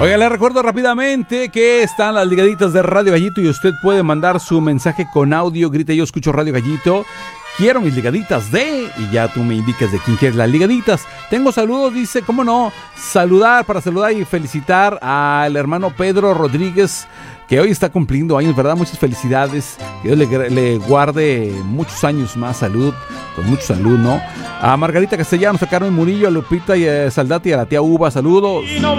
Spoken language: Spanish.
Oiga, le recuerdo rápidamente que están las ligaditas de Radio Gallito y usted puede mandar su mensaje con audio. Grite: yo escucho Radio Gallito, quiero mis ligaditas de... Y ya tú me indicas de quién quieres las ligaditas. Tengo saludos, dice, cómo no, para saludar y felicitar al hermano Pedro Rodríguez, que hoy está cumpliendo años, ¿verdad? Muchas felicidades. Que Dios le guarde muchos años más, salud, con mucha salud, ¿no? A Margarita Castellanos, a Carmen Murillo, a Lupita y a Saldati, a la tía Uva, saludos.